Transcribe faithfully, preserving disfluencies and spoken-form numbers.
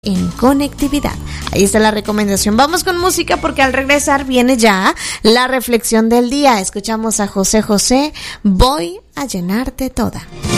en conectividad. Ahí está la recomendación. Vamos con música porque al regresar viene ya la reflexión del día. Escuchamos a José José, Voy a llenarte toda.